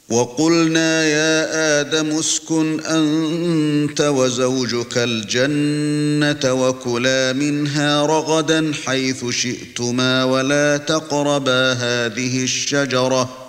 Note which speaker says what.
Speaker 1: وَقُلْنَا يَا آدَمُ اسْكُنْ أَنْتَ وَزَوْجُكَ الْجَنَّةَ وَكُلَا مِنْهَا رَغَدًا حَيْثُ شِئْتُمَا وَلَا تَقْرَبَا هَذِهِ الشَّجَرَةَ